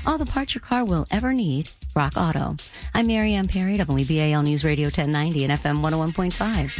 All the parts your car will ever need. Rock Auto. I'm Marianne Perry, WBAL News Radio 1090 and FM 101.5.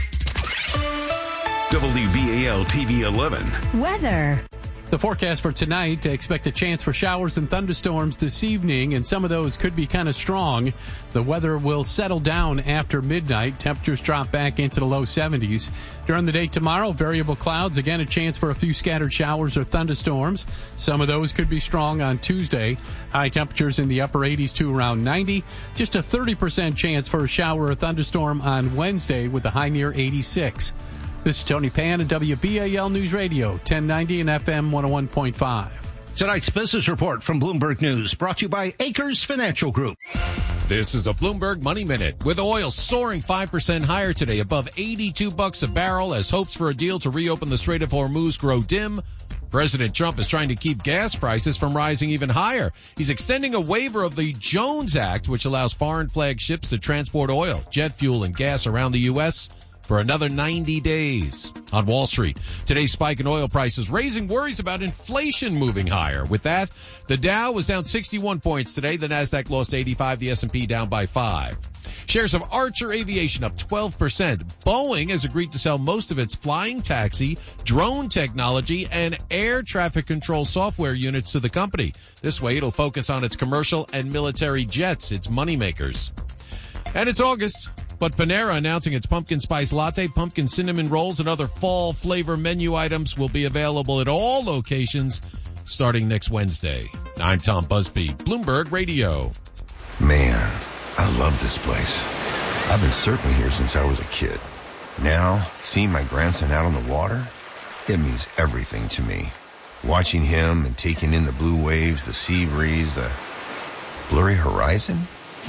WBAL TV 11. Weather. The forecast for tonight, expect a chance for showers and thunderstorms this evening, and some of those could be kind of strong. The weather will settle down after midnight. Temperatures drop back into the low 70s. During the day tomorrow, variable clouds. Again, a chance for a few scattered showers or thunderstorms. Some of those could be strong on Tuesday. High temperatures in the upper 80s to around 90. Just a 30% chance for a shower or thunderstorm on Wednesday with a high near 86. This is Tony Pan at WBAL News Radio, 1090 and FM 101.5. Tonight's business report from Bloomberg News, brought to you by Acres Financial Group. This is a Bloomberg Money Minute. With oil soaring 5% higher today, above $82 a barrel, as hopes for a deal to reopen the Strait of Hormuz grow dim, President Trump is trying to keep gas prices from rising even higher. He's extending a waiver of the Jones Act, which allows foreign flag ships to transport oil, jet fuel, and gas around the U.S., for another 90 days. On Wall Street, today's spike in oil prices raising worries about inflation moving higher. With that, the Dow was down 61 points today. The Nasdaq lost 85. The S&P down by 5. Shares of Archer Aviation up 12%. Boeing has agreed to sell most of its flying taxi, drone technology, and air traffic control software units to the company. This way, it'll focus on its commercial and military jets, its moneymakers. And it's August. But Panera announcing its pumpkin spice latte, pumpkin cinnamon rolls, and other fall flavor menu items will be available at all locations starting next Wednesday. I'm Tom Busby, Bloomberg Radio. Man, I love this place. I've been surfing here since I was a kid. Now, seeing my grandson out on the water, it means everything to me. Watching him and taking in the blue waves, the sea breeze, the blurry horizon.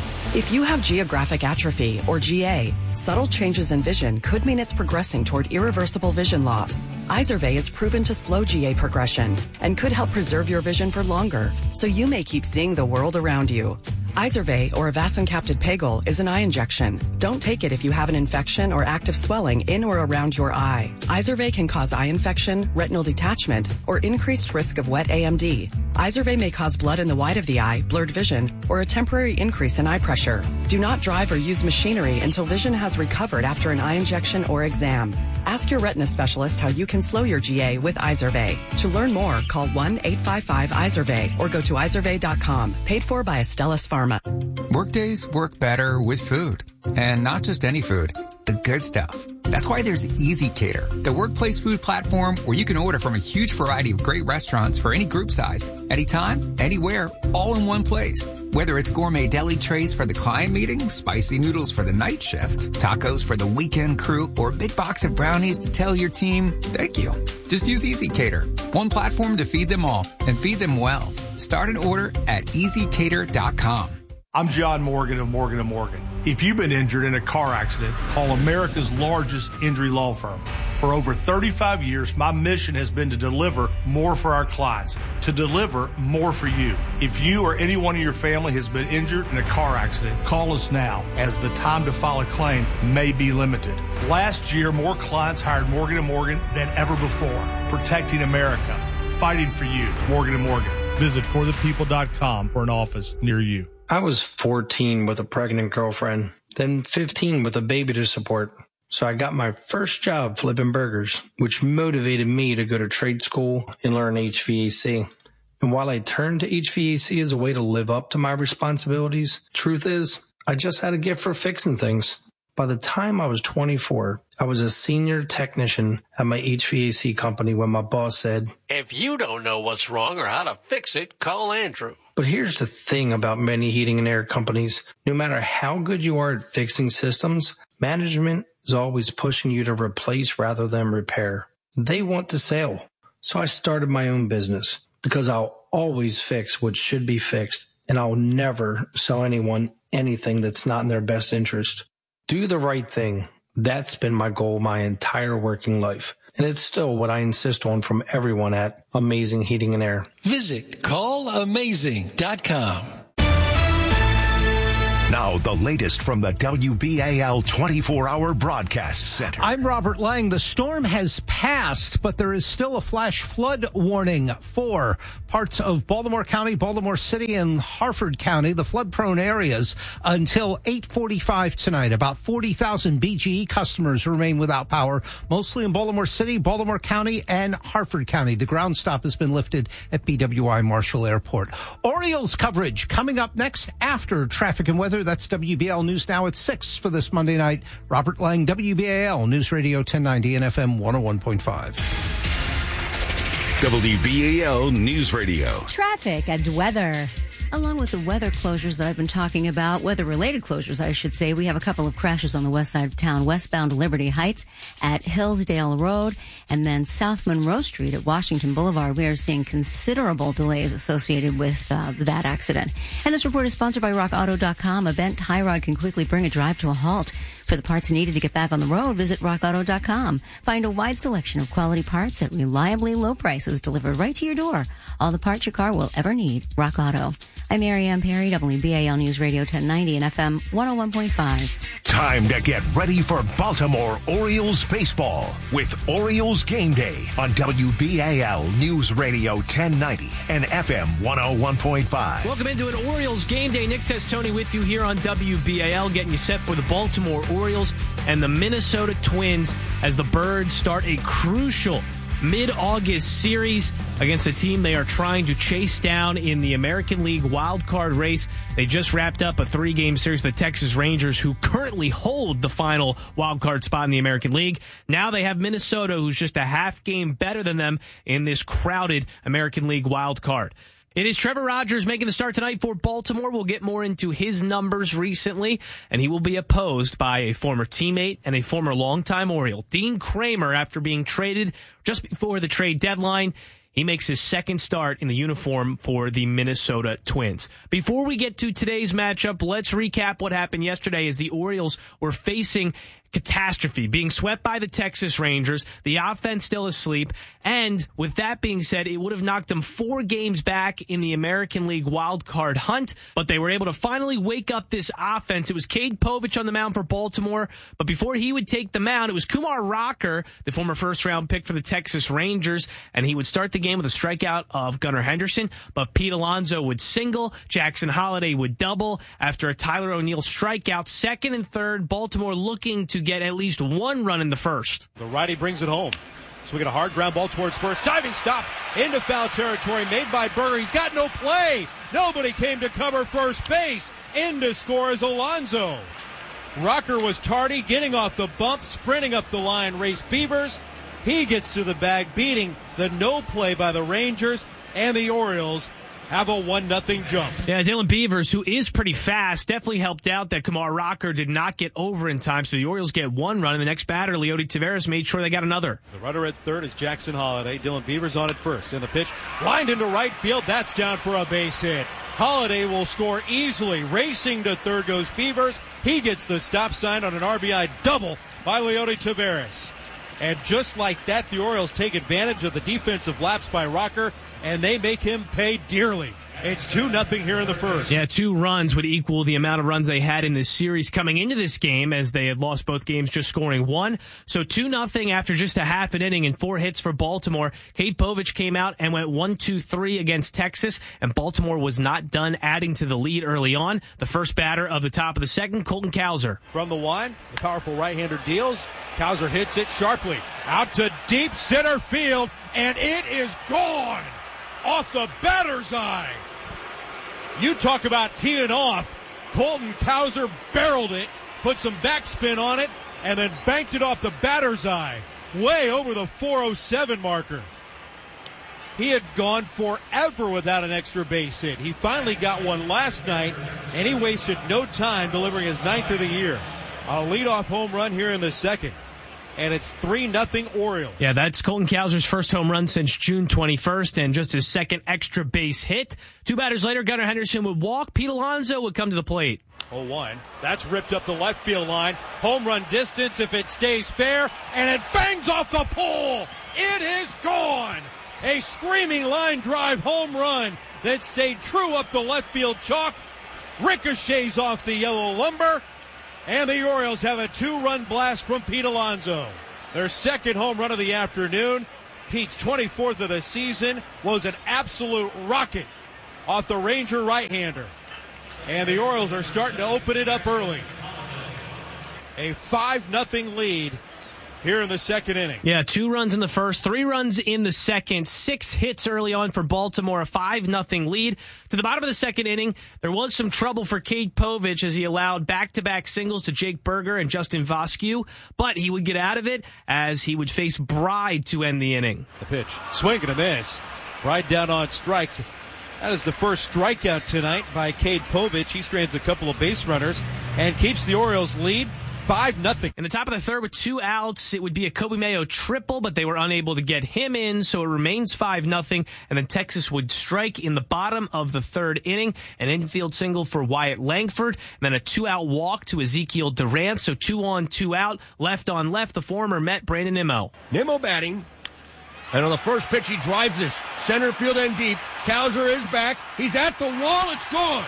If you have geographic atrophy, or GA, subtle changes in vision could mean it's progressing toward irreversible vision loss. Izervay is proven to slow GA progression and could help preserve your vision for longer, so you may keep seeing the world around you. Izervay, or avacincaptad pegol, is an eye injection. Don't take it if you have an infection or active swelling in or around your eye. Izervay can cause eye infection, retinal detachment, or increased risk of wet AMD. Izervay may cause blood in the white of the eye, blurred vision, or a temporary increase in eye pressure. Do not drive or use machinery until vision has recovered after an eye injection or exam. Ask your retina specialist how you can slow your GA with Izervay. To learn more, call 1-855-IZERVAY or go to izervay.com. Paid for by Astellas Pharma. Workdays work better with food. And not just any food, the good stuff. That's why there's Easy Cater, the workplace food platform where you can order from a huge variety of great restaurants for any group size, anytime, anywhere, all in one place. Whether it's gourmet deli trays for the client meeting, spicy noodles for the night shift, tacos for the weekend crew, or a big box of brownies to tell your team, thank you. Just use Easy Cater, one platform to feed them all and feed them well. Start an order at easycater.com. I'm John Morgan of Morgan & Morgan. If you've been injured in a car accident, call America's largest injury law firm. For over 35 years, my mission has been to deliver more for our clients, to deliver more for you. If you or anyone in your family has been injured in a car accident, call us now, as the time to file a claim may be limited. Last year, more clients hired Morgan & Morgan than ever before. Protecting America. Fighting for you. Morgan & Morgan. Visit forthepeople.com for an office near you. I was 14 with a pregnant girlfriend, then 15 with a baby to support. So I got my first job flipping burgers, which motivated me to go to trade school and learn HVAC. And while I turned to HVAC as a way to live up to my responsibilities, truth is, I just had a gift for fixing things. By the time I was 24, I was a senior technician at my HVAC company when my boss said, "If you don't know what's wrong or how to fix it, call Andrew." But here's the thing about many heating and air companies. No matter how good you are at fixing systems, management is always pushing you to replace rather than repair. They want to sell. So I started my own business because I'll always fix what should be fixed, and I'll never sell anyone anything that's not in their best interest. Do the right thing. That's been my goal my entire working life. And it's still what I insist on from everyone at Amazing Heating and Air. Visit callamazing.com. Now, the latest from the WBAL 24-hour broadcast center. I'm Robert Lang. The storm has passed, but there is still a flash flood warning for parts of Baltimore County, Baltimore City, and Harford County, the flood-prone areas, until 8:45 tonight. About 40,000 BGE customers remain without power, mostly in Baltimore City, Baltimore County, and Harford County. The ground stop has been lifted at BWI Marshall Airport. Orioles coverage coming up next after traffic and weather. That's WBAL News Now at 6 for this Monday night. Robert Lang, WBAL News Radio 1090 and FM 101.5. WBAL News Radio. Traffic and weather. Along with the weather closures that I've been talking about, weather-related closures, I should say, we have a couple of crashes on the west side of town, westbound Liberty Heights at Hillsdale Road, and then South Monroe Street at Washington Boulevard. We are seeing considerable delays associated with that accident. And this report is sponsored by RockAuto.com. A bent tie rod can quickly bring a drive to a halt. For the parts needed to get back on the road, visit RockAuto.com. Find a wide selection of quality parts at reliably low prices delivered right to your door. All the parts your car will ever need. Rock Auto. I'm Marianne Perry, WBAL News Radio 1090 and FM 101.5. Time to get ready for Baltimore Orioles baseball with Orioles Game Day on WBAL News Radio 1090 and FM 101.5. Welcome into an Orioles Game Day. Nick Testoni with you here on WBAL, getting you set for the Baltimore Orioles and the Minnesota Twins as the Birds start a crucial mid-August series against a team they are trying to chase down in the American League wild card race. They just wrapped up a 3-game series with the Texas Rangers, who currently hold the final wild card spot in the American League. Now they have Minnesota, who's just a half game better than them in this crowded American League wild card. It is Trevor Rogers making the start tonight for Baltimore. We'll get more into his numbers recently, and he will be opposed by a former teammate and a former longtime Oriole, Dean Kramer, after being traded just before the trade deadline. He makes his second start in the uniform for the Minnesota Twins. Before we get to today's matchup, let's recap what happened yesterday as the Orioles were facing catastrophe, being swept by the Texas Rangers, the offense still asleep, and with that being said, it would have knocked them 4 games back in the American League wild card hunt, but they were able to finally wake up this offense. It was Cade Povich on the mound for Baltimore, but before he would take the mound, it was Kumar Rocker, the former first-round pick for the Texas Rangers, and he would start the game with a strikeout of Gunnar Henderson, but Pete Alonso would single, Jackson Holliday would double. After a Tyler O'Neill strikeout, second and third, Baltimore looking to get at least 1 run in the first. The righty brings it home. So we get a hard ground ball towards first. Diving stop into foul territory made by Berger. He's got no play. Nobody came to cover first base. In to score is Alonso. Rocker was tardy, getting off the bump, sprinting up the line, Race Beavers. He gets to the bag, beating the no play by the Rangers, and the Orioles have a 1-0 jump. Yeah, Dylan Beavers, who is pretty fast, definitely helped out that Kumar Rocker did not get over in time, so the Orioles get 1 run, and the next batter, Leody Taveras, made sure they got another. The runner at third is Jackson Holliday. Dylan Beavers on at first. And the pitch, lined into right field. That's down for a base hit. Holliday will score easily. Racing to third goes Beavers. He gets the stop sign on an RBI double by Leody Taveras. And just like that, the Orioles take advantage of the defensive lapse by Rocker, and they make him pay dearly. It's 2-0 here in the first. Yeah, 2 runs would equal the amount of runs they had in this series coming into this game, as they had lost both games just scoring 1. So 2-0 after just a half an inning and 4 hits for Baltimore. Cade Povich came out and went 1-2-3 against Texas, and Baltimore was not done adding to the lead early on. The first batter of the top of the second, Colton Cowser. From the line, the powerful right-hander deals. Cowser hits it sharply out to deep center field, and it is gone off the batter's eye. You talk about teeing off. Colton Cowser barreled it, put some backspin on it, and then banked it off the batter's eye, way over the 407 marker. He had gone forever without an extra base hit. He finally got one last night, and he wasted no time delivering his 9th of the year. A leadoff home run here in the second. And it's 3-0 Orioles. Yeah, that's Colton Cowser's first home run since June 21st, and just his second extra base hit. 2 batters later, Gunnar Henderson would walk. Pete Alonso would come to the plate. 0-1. That's ripped up the left field line. Home run distance if it stays fair, and it bangs off the pole. It is gone. A screaming line drive home run that stayed true up the left field chalk. ricochets off the yellow lumber, and the Orioles have a 2-run blast from Pete Alonso. Their second home run of the afternoon. Pete's 24th of the season was an absolute rocket off the Ranger right-hander. And the Orioles are starting to open it up early. A 5-0 lead here in the second inning. Yeah, 2 runs in the first, 3 runs in the second, 6 hits early on for Baltimore, a 5-0 lead. To the bottom of the second inning, there was some trouble for Cade Povich as he allowed back-to-back singles to Jake Berger and Justin Vasquez, but he would get out of it as he would face Bride to end the inning. The pitch, swing and a miss. Bride down on strikes. That is the first strikeout tonight by Cade Povich. He strands a couple of base runners and keeps the Orioles lead 5-0. In the top of the third with 2 outs, it would be a Kobe Mayo triple, but they were unable to get him in, so it remains 5-0. And then Texas would strike in the bottom of the third inning, an infield single for Wyatt Langford, and then a 2-out walk to Ezekiel Durant. So 2 on, 2 out, left on left. The former Met, Brandon Nimmo. Nimmo batting. And on the first pitch, he drives this center field and deep. Cowser is back. He's at the wall. It's gone.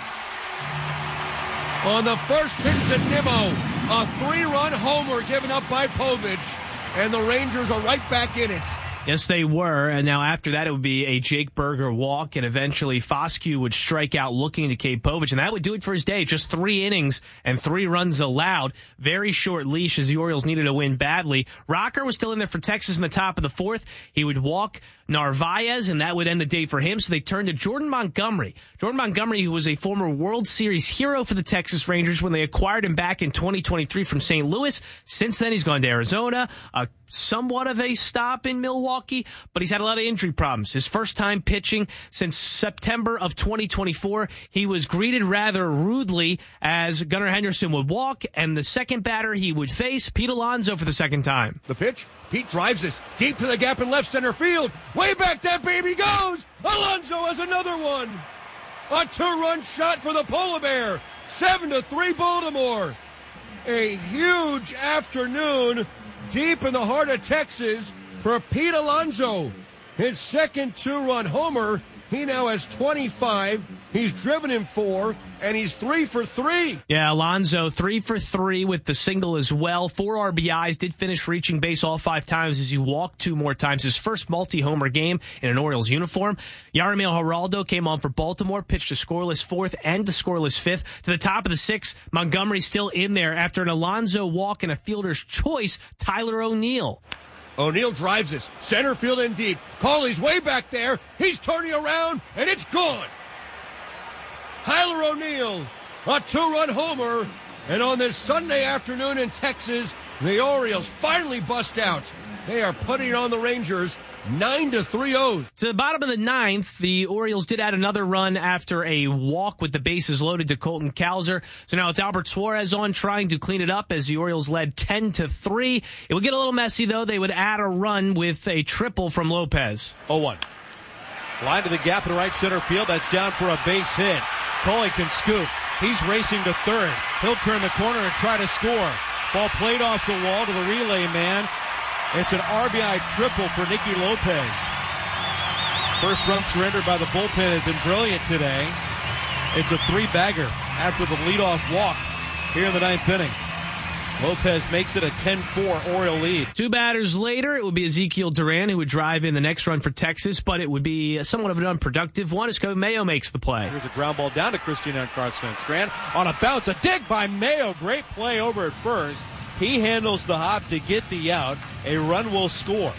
On the first pitch to Nimmo, a 3-run homer given up by Povich, and the Rangers are right back in it. Yes, they were. And now after that, it would be a Jake Berger walk, and eventually Foscue would strike out looking to Cade Povich, and that would do it for his day. Just 3 innings and 3 runs allowed. Very short leash as the Orioles needed a win badly. Rocker was still in there for Texas in the top of the fourth. He would walk Narvaez, and that would end the day for him. So they turned to Jordan Montgomery. Jordan Montgomery, who was a former World Series hero for the Texas Rangers when they acquired him back in 2023 from St. Louis. Since then, he's gone to Arizona, somewhat of a stop in Milwaukee, but he's had a lot of injury problems. His first time pitching since September of 2024. He was greeted rather rudely as Gunnar Henderson would walk, and the second batter he would face, Pete Alonso, for the second time. The pitch, Pete drives this deep to the gap in left center field. Way back that baby goes! Alonso has another one! A 2-run shot for the Polar Bear. 7-3 Baltimore. A huge afternoon deep in the heart of Texas for Pete Alonso. His second 2-run homer. He now has 25. He's driven in 4, and he's 3 for 3. Yeah, Alonso 3 for 3 with the single as well. 4 RBIs, did finish reaching base all 5 times as he walked 2 more times. His first multi-homer game in an Orioles uniform. Yariel Geraldo came on for Baltimore, pitched a scoreless 4th and a scoreless 5th. To the top of the 6th, Montgomery still in there after an Alonso walk and a fielder's choice, Tyler O'Neill. O'Neill drives this center field and deep. Cauley's way back there. He's turning around, and it's gone. Tyler O'Neill, a 2-run homer. And on this Sunday afternoon in Texas, the Orioles finally bust out. They are putting on the Rangers 9-3-0. To the bottom of the 9th, the Orioles did add another run after a walk with the bases loaded to Colton Cowser. So now it's Albert Suarez on trying to clean it up as the Orioles led 10-3. It would get a little messy, though. They would add a run with a triple from Lopez. 0-1. Line to the gap in right center field. That's down for a base hit. Coley can scoop. He's racing to third. He'll turn the corner and try to score. Ball played off the wall to the relay man. It's an RBI triple for Nicky Lopez. First run surrendered by the bullpen has been brilliant today. It's a 3-bagger after the leadoff walk here in the 9th inning. Lopez makes it a 10-4 Oriole lead. 2 batters later, it would be Ezekiel Durant who would drive in the next run for Texas, but it would be somewhat of an unproductive one as Kobe Mayo makes the play. Here's a ground ball down to Christian Carson Strand. On a bounce, a dig by Mayo. Great play over at first. He handles the hop to get the out. A run will score.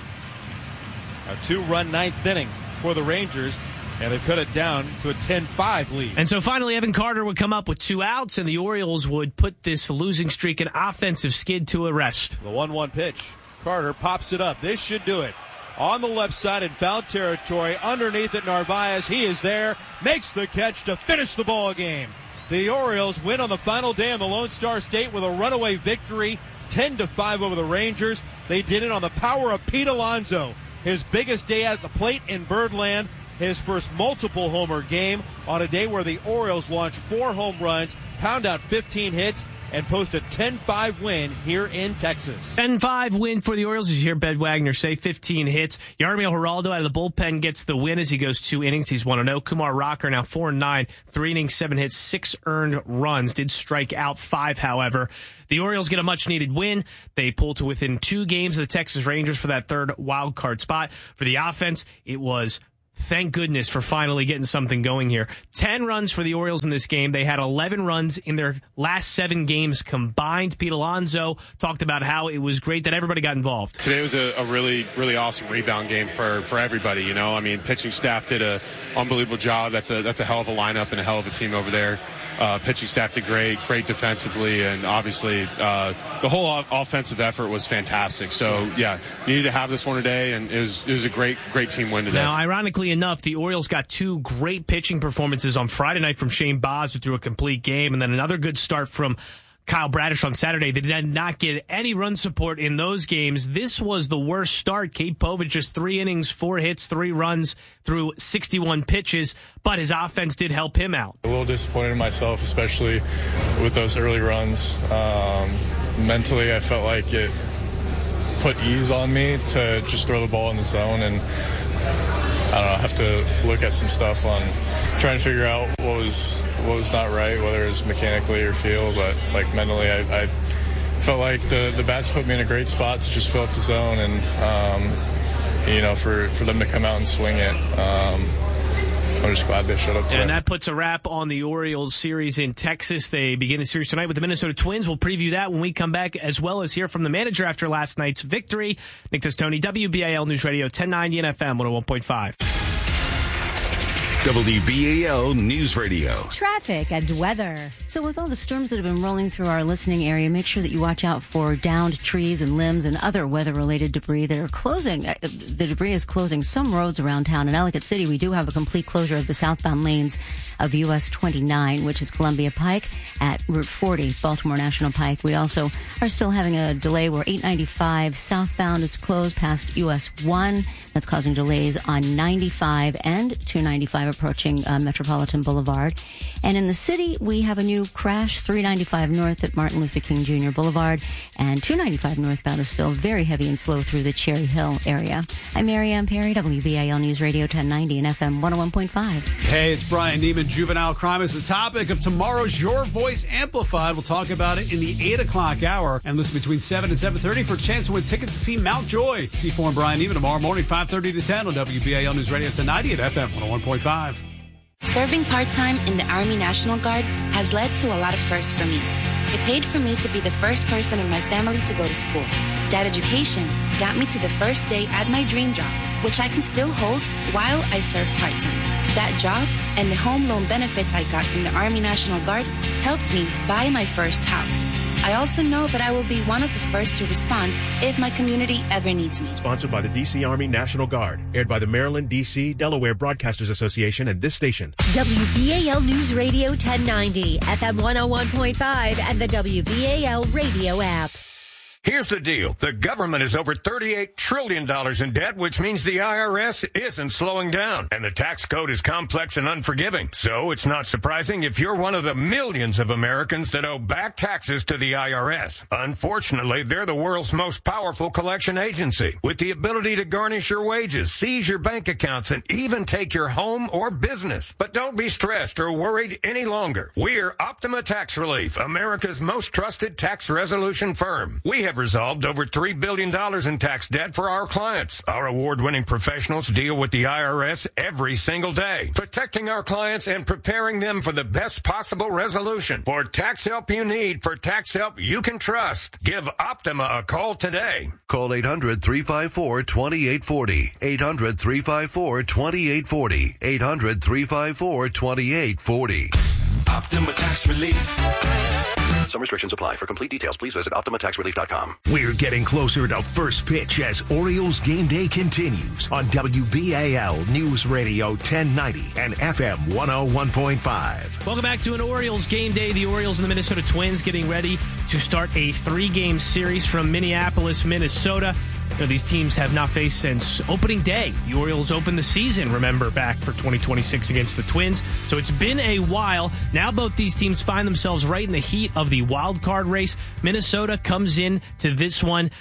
A 2-run 9th inning for the Rangers, and they cut it down to a 10-5 lead. And so finally, Evan Carter would come up with 2 outs, and the Orioles would put this losing streak and offensive skid to a rest. The 1-1 pitch. Carter pops it up. This should do it. On the left side in foul territory, underneath it, Narvaez. He is there, makes the catch to finish the ball game. The Orioles win on the final day in the Lone Star State with a runaway victory, 10-5 over the Rangers. They did it on the power of Pete Alonso, his biggest day at the plate in Birdland, his first multiple homer game on a day where the Orioles launched 4 home runs, pound out 15 hits, and post a 10-5 win here in Texas. 10-5 win for the Orioles. As you hear Ben Wagner say, 15 hits. Yarmiel Geraldo out of the bullpen gets the win as he goes 2 innings. He's 1-0. Kumar Rocker now 4-9, 3 innings, 7 hits, 6 earned runs. Did strike out 5, however. The Orioles get a much-needed win. They pull to within 2 games of the Texas Rangers for that third wild card spot. For the offense, it was thank goodness for finally getting something going here. 10 runs for the Orioles in this game. They had 11 runs in their last 7 games combined. Pete Alonso talked about how it was great that everybody got involved. Today was a really, really awesome rebound game for everybody. You know, I mean, pitching staff did an unbelievable job. That's a hell of a lineup and a hell of a team over there. Pitching staff did great defensively, and obviously the whole offensive effort was fantastic. So, yeah, needed to have this one today, and it was a great team win today. Now, ironically enough, the Orioles got 2 great pitching performances on Friday night from Shane Baz, who threw a complete game, and then another good start from Kyle Bradish on Saturday. They did not get any run support in those games. This was the worst start. Cade Povich just 3 innings, 4 hits, 3 runs through 61 pitches, but his offense did help him out. A little disappointed in myself, especially with those early runs. Mentally, I felt like it put ease on me to just throw the ball in the zone, and I don't know, I have to look at some stuff on trying to figure out what was not right, whether it was mechanically or feel, but like mentally, I felt like the bats put me in a great spot to just fill up the zone, and you know, for them to come out and swing it. I'm just glad they showed up today. And that puts a wrap on the Orioles series in Texas. They begin the series tonight with the Minnesota Twins. We'll preview that when we come back, as well as hear from the manager after last night's victory. Nick Testoni, WBAL News Radio, 1090 and FM 101.5. WBAL News Radio. Traffic and weather. So with all the storms that have been rolling through our listening area, make sure that you watch out for downed trees and limbs and other weather-related debris that are closing. The debris is closing some roads around town. In Ellicott City, we do have a complete closure of the southbound lanes of US 29, which is Columbia Pike, at Route 40, Baltimore National Pike. We also are still having a delay where 895 southbound is closed past US 1. That's causing delays on 95 and 295 approaching Metropolitan Boulevard. And in the city, we have a new crash, 395 north at Martin Luther King Jr. Boulevard, and 295 northbound is still very heavy and slow through the Cherry Hill area. I'm Mary Ann Perry, WBAL News Radio 1090 and FM 101.5. Hey, it's Brian Neiman. Juvenile crime is the topic of tomorrow's Your Voice Amplified. We'll talk about it in the 8 o'clock hour, and listen between 7 and 7:30 for a chance to win tickets to see Mountjoy. C4 and Brian Neiman tomorrow morning, 5:30 to 10 on WBAL News Radio 1090 at FM 101.5. Serving part-time in the Army National Guard has led to a lot of firsts for me. It paid for me to be the first person in my family to go to school. That education got me to the first day at my dream job, which I can still hold while I serve part-time. That job and the home loan benefits I got from the Army National Guard helped me buy my first house. I also know that I will be one of the first to respond if my community ever needs me. Sponsored by the D.C. Army National Guard. Aired by the Maryland, D.C., Delaware Broadcasters Association and this station. WBAL News Radio 1090, FM 101.5, and the WBAL radio app. Here's the deal. The government is over $38 trillion in debt, which means the IRS isn't slowing down. And the tax code is complex and unforgiving. So it's not surprising if you're one of the millions of Americans that owe back taxes to the IRS. Unfortunately, they're the world's most powerful collection agency, with the ability to garnish your wages, seize your bank accounts, and even take your home or business. But don't be stressed or worried any longer. We're Optima Tax Relief, America's most trusted tax resolution firm. We have resolved over $3 billion in tax debt for our clients. Our award-winning professionals deal with the IRS every single day, protecting our clients and preparing them for the best possible resolution. For tax help you need, for tax help you can trust, give Optima a call today. Call 800-354-2840. 800-354-2840. 800-354-2840. Optima Tax Relief. Some restrictions apply. For complete details, please visit OptimaTaxRelief.com. We're getting closer to first pitch as Orioles game day continues on WBAL News Radio 1090 and FM 101.5. Welcome back to an Orioles game day. The Orioles and the Minnesota Twins getting ready to start a 3-game series from Minneapolis, Minnesota. these teams have not faced since opening day. The Orioles opened the season, remember, back for 2026 against the Twins. So it's been a while. Now both these teams find themselves right in the heat of the wild card race. Minnesota comes in to this one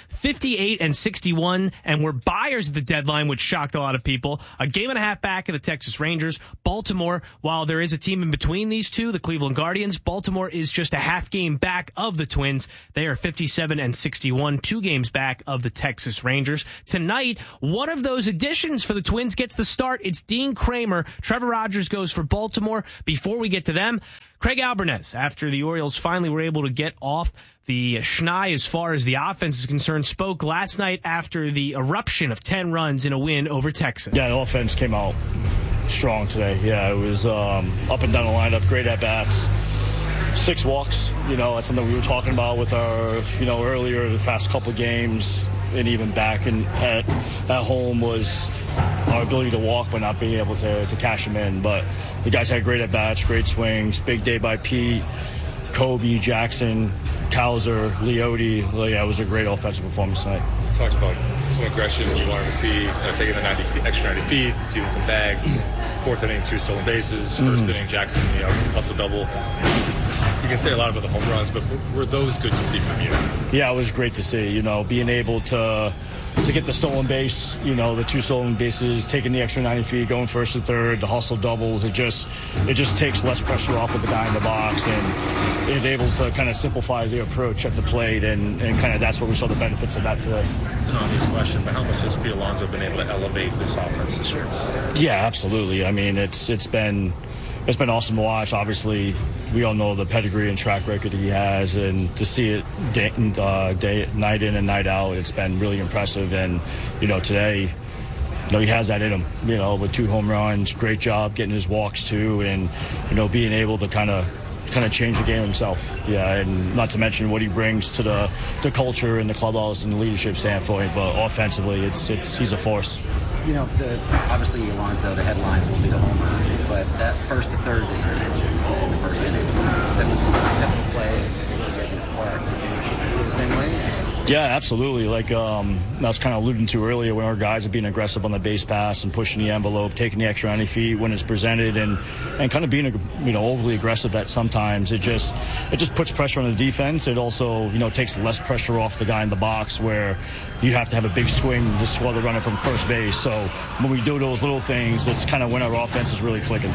58-61, and were buyers at the deadline, which shocked a lot of people. A game and a half back of the Texas Rangers. Baltimore, while there is a team in between these two, the Cleveland Guardians, Baltimore is just a half game back of the Twins. They are 57-61, 2 games back of the Texas Rangers. Tonight, one of those additions for the Twins gets the start. It's Dean Kramer. Trevor Rogers goes for Baltimore. Before we get to them, Craig Albernez, after the Orioles finally were able to get off the schneid as far as the offense is concerned, spoke last night after the eruption of 10 runs in a win over Texas. Yeah, the offense came out strong today. Yeah, it was up and down the lineup, great at-bats. 6 walks, that's something we were talking about with our, earlier the past couple games, and even back at home was our ability to walk but not being able to cash them in. But the guys had great at-bats, great swings, big day by Pete, Kobe, Jackson, Cowser, Leote. Yeah, it was a great offensive performance tonight. You talked about some aggression you wanted to see, taking the extra 90 feet, stealing some bags. 4th inning, 2 stolen bases. 1st inning, Jackson, hustle double. You can say a lot about the home runs, but were those good to see from you? Yeah, it was great to see, being able to get the stolen base, the 2 stolen bases, taking the extra 90 feet, going 1st and 3rd, the hustle doubles. It just takes less pressure off of the guy in the box, and it enables to kind of simplify the approach at the plate, and kind of that's what we saw the benefits of that today. It's an obvious question, but how much has Pete Alonso been able to elevate this offense this year? Yeah, absolutely. I mean, it's been awesome to watch. Obviously, we all know the pedigree and track record he has, and to see it night in and night out, it's been really impressive. And today, he has that in him. With 2 home runs, great job getting his walks too, and being able to kind of change the game himself. Yeah, and not to mention what he brings to the culture and the clubhouse and the leadership standpoint. But offensively, he's a force. Obviously Alonso, the headlines will be the home run, but that 1st to 3rd that you mentioned in the 1st inning was definitely play and getting the spark. Did you feel the same way? Yeah, absolutely. Like I was kind of alluding to earlier, when our guys are being aggressive on the base pass and pushing the envelope, taking the extra 90 feet when it's presented, and kind of being overly aggressive at sometimes, it just puts pressure on the defense. It also takes less pressure off the guy in the box, where you have to have a big swing to swell the runner from first base. So when we do those little things, it's kind of when our offense is really clicking.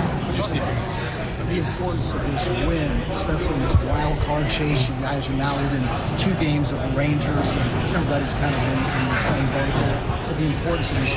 The importance of this win, especially in this wild card chase. You guys are now within 2 games of the Rangers, and everybody's kind of in the same boat there. But the importance of this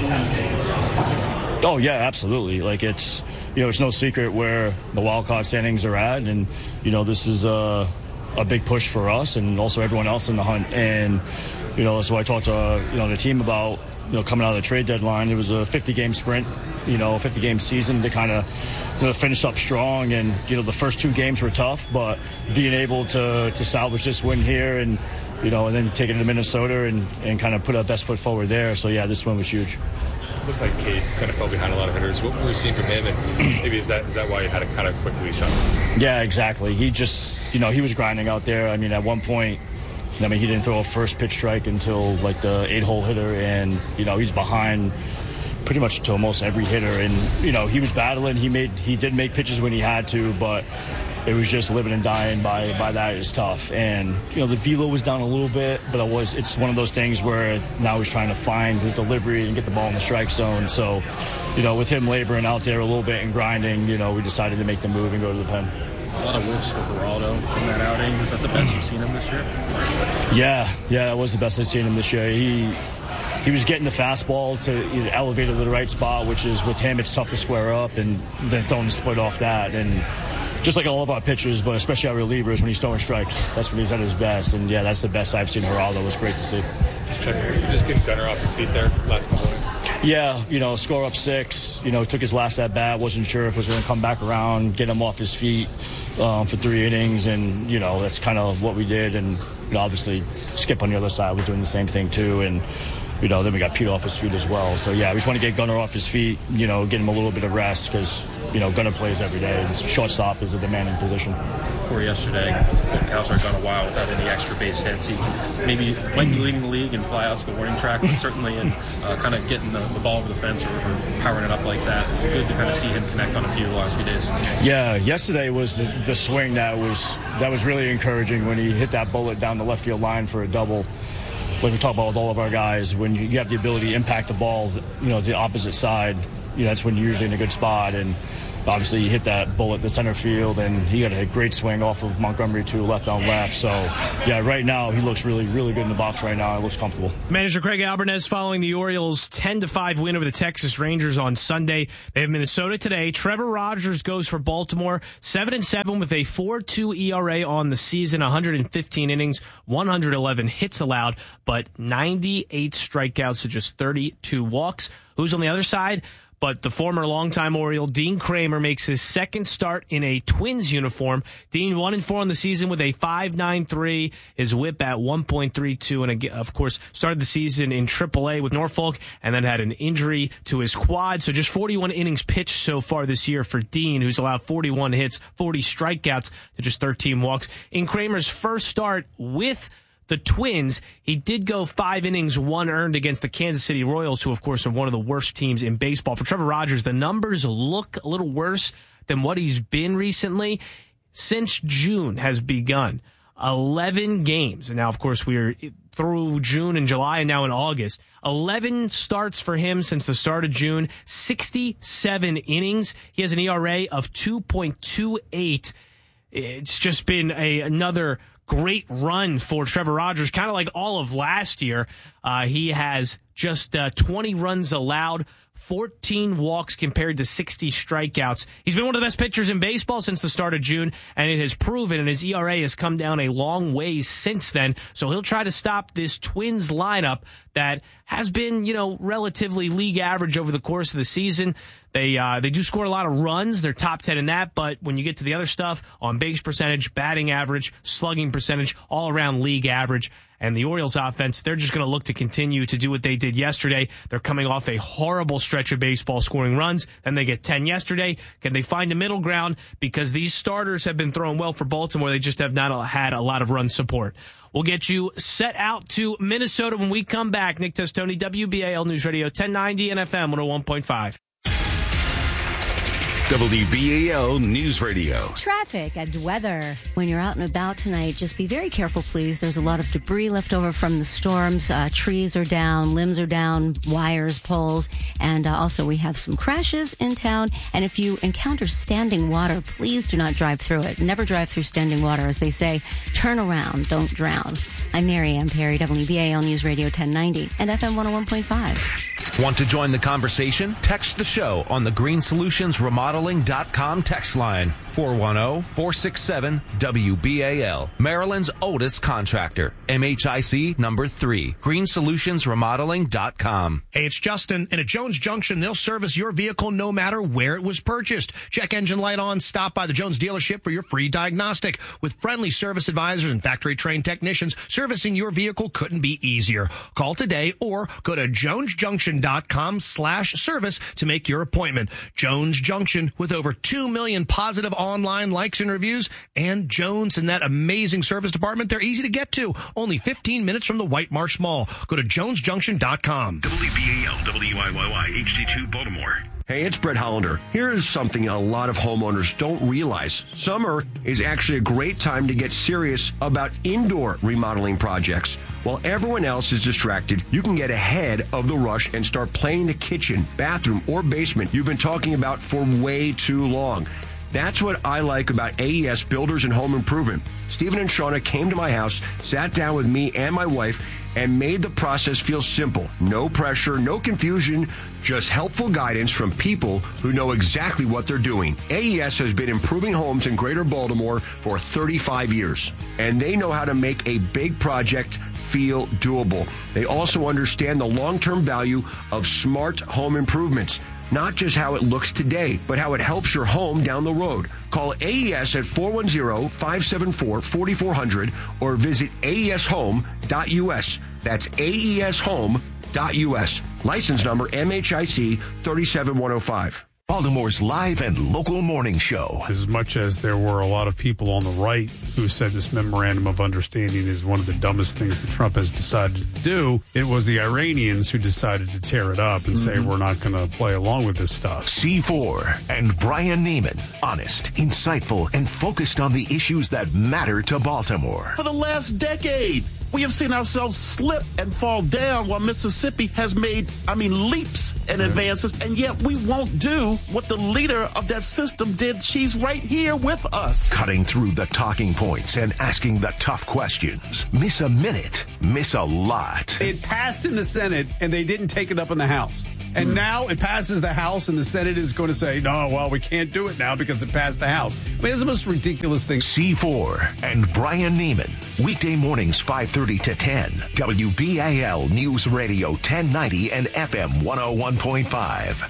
win. Oh yeah, absolutely. Like it's no secret where the wild card standings are at, and this is a big push for us and also everyone else in the hunt. And that's what I talked to the team about. Coming out of the trade deadline, it was a 50-game sprint, 50-game season to kind of finish up strong. And, the first 2 games were tough, but being able to salvage this win here and then take it to Minnesota and kind of put our best foot forward there. So, yeah, this one was huge. It looked like Cade kind of fell behind a lot of hitters. What were you seeing from him? And maybe is that why you had to kind of quickly shut him? Yeah, exactly. He just, he was grinding out there. I mean, at one point, he didn't throw a first pitch strike until like the 8-hole hitter, and he's behind pretty much to almost every hitter. And he was battling. He did make pitches when he had to, but it was just living and dying by that is tough. And the velo was down a little bit, but it's one of those things where now he's trying to find his delivery and get the ball in the strike zone. So with him laboring out there a little bit and grinding, we decided to make the move and go to the pen. A lot of whiffs for Geraldo in that outing. Was that the best you've seen him this year? Yeah, that was the best I've seen him this year. He was getting the fastball to either elevate it to the right spot, which is with him, it's tough to square up, and then throwing the split off that. And just like all of our pitchers, but especially our relievers, when he's throwing strikes, that's when he's at his best. And yeah, that's the best I've seen Geraldo. It was great to see. Just checking, you just getting Gunnar off his feet there last couple innings. Yeah, score up 6. Took his last at bat, wasn't sure if it was going to come back around, get him off his feet for 3 innings, and that's kind of what we did. And obviously, Skip on the other side was doing the same thing too. And then we got Pete off his feet as well. So yeah, we just want to get Gunnar off his feet, get him a little bit of rest, because gunner plays every day. And shortstop is a demanding position. For yesterday, Cowser had gone a while without any extra base hits. He maybe might be leading the league in flyouts, the warning track, but certainly in kind of getting the ball over the fence or powering it up like that. It was good to kind of see him connect on a few the last few days. Yeah, yesterday was the swing that was really encouraging when he hit that bullet down the left field line for a double. Like we talk about with all of our guys, when you have the ability to impact the ball, the opposite side, that's when you're usually in a good spot. And obviously, he hit that bullet the center field, and he got a great swing off of Montgomery to left on left. So, yeah, right now he looks really, really good in the box right now. It looks comfortable. Manager Craig Albernez following the Orioles' 10-5 win over the Texas Rangers on Sunday. They have Minnesota today. Trevor Rogers goes for Baltimore, 7-7 with a 4.2 ERA on the season, 115 innings, 111 hits allowed, but 98 strikeouts to just 32 walks. Who's on the other side? But the former longtime Oriole, Dean Kramer, makes his second start in a Twins uniform. Dean 1-4 on the season with a 5.93, his whip at 1.32, and of course started the season in AAA with Norfolk and then had an injury to his quad. So just 41 innings pitched so far this year for Dean, who's allowed 41 hits, 40 strikeouts to just 13 walks. In Kramer's first start with the Twins, he did go 5 innings, 1 earned against the Kansas City Royals, who, of course, are one of the worst teams in baseball. For Trevor Rogers, the numbers look a little worse than what he's been recently. Since June has begun, 11 games. And now, of course, we're through June and July and now in August. 11 starts for him since the start of June, 67 innings. He has an ERA of 2.28. It's just been another great run for Trevor Rogers, kind of like all of last year. He has just 20 runs allowed, 14 walks compared to 60 strikeouts. He's been one of the best pitchers in baseball since the start of June, and it has proven, and his ERA has come down a long ways since then. So he'll try to stop this Twins lineup that has been, relatively league average over the course of the season. They do score a lot of runs. They're top 10 in that, but when you get to the other stuff, on base percentage, batting average, slugging percentage, all around league average. And the Orioles offense, they're just going to look to continue to do what they did yesterday. They're coming off a horrible stretch of baseball scoring runs. Then they get 10 yesterday. Can they find a middle ground? Because these starters have been throwing well for Baltimore. They just have not had a lot of run support. We'll get you set out to Minnesota when we come back. Nick Testoni, WBAL News Radio 1090 and FM 101.5. WBAL News Radio. Traffic and weather. When you're out and about tonight, just be very careful, please. There's a lot of debris left over from the storms. Trees are down, limbs are down, wires, poles, and also we have some crashes in town. And if you encounter standing water, please do not drive through it. Never drive through standing water. As they say, turn around, don't drown. I'm Mary Ann Perry, WBAL News Radio 1090 and FM 101.5. Want to join the conversation? Text the show on the greensolutionsremodeling.com text line, 410-467-WBAL. Maryland's oldest contractor, MHIC number 3, greensolutionsremodeling.com. Hey, it's Justin, and at Jones Junction, they'll service your vehicle no matter where it was purchased. Check engine light on, stop by the Jones dealership for your free diagnostic. With friendly service advisors and factory-trained technicians, servicing your vehicle couldn't be easier. Call today or go to jonesjunction.com/service to make your appointment. Jones Junction, with over 2 million positive online likes and reviews, and Jones and that amazing service department, they're easy to get to. Only 15 minutes from the White Marsh Mall. Go to jonesjunction.com. WBAL, WIYY, HD2 Baltimore. Hey, it's Brett Hollander. Here is something a lot of homeowners don't realize. Summer is actually a great time to get serious about indoor remodeling projects. While everyone else is distracted, you can get ahead of the rush and start planning the kitchen, bathroom, or basement you've been talking about for way too long. That's what I like about AES Builders and Home Improvement. Stephen and Shauna came to my house, sat down with me and my wife, and made the process feel simple. No pressure, no confusion, just helpful guidance from people who know exactly what they're doing. AES has been improving homes in Greater Baltimore for 35 years, and they know how to make a big project feel doable. They also understand the long-term value of smart home improvements. Not just how it looks today, but how it helps your home down the road. Call AES at 410-574-4400 or visit aeshome.us. That's aeshome.us. License number MHIC 37105. Baltimore's live and local morning show. As much as there were a lot of people on the right who said this memorandum of understanding is one of the dumbest things that Trump has decided to do, it was the Iranians who decided to tear it up and say we're not going to play along with this stuff. C4 and Brian Neiman, honest, insightful, and focused on the issues that matter to Baltimore. For the last decade, we have seen ourselves slip and fall down while Mississippi has made, leaps and advances, and yet we won't do what the leader of that system did. She's right here with us. Cutting through the talking points and asking the tough questions. Miss a minute, miss a lot. It passed in the Senate, and they didn't take it up in the House. And now it passes the House, and the Senate is going to say, no, well, we can't do it now because it passed the House. It's the most ridiculous thing. C4 and Brian Neiman. Weekday mornings 5:30 to 10. WBAL News Radio 1090 and FM 101.5.